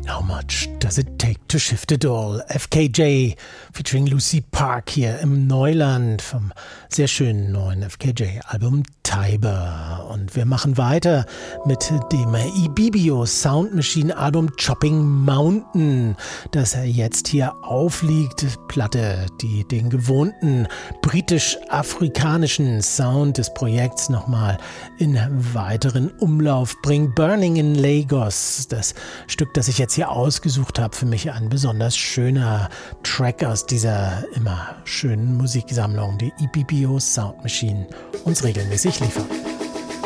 How much does it take to shift it all? FKJ featuring Lucy Park hier im Neuland vom sehr schönen neuen FKJ-Album Tiber. Und wir machen weiter mit dem Ibibio Sound Machine Album Chopping Mountain, das jetzt hier aufliegt. Platte, die den gewohnten britisch-afrikanischen Sound des Projekts nochmal in weiteren Umlauf bringt. Burning in Lagos, das Stück, das ich jetzt hier ausgesucht habe, für mich ein besonders schöner Track aus dieser immer schönen Musiksammlung, die Ibibio Sound Machine uns regelmäßig liefert.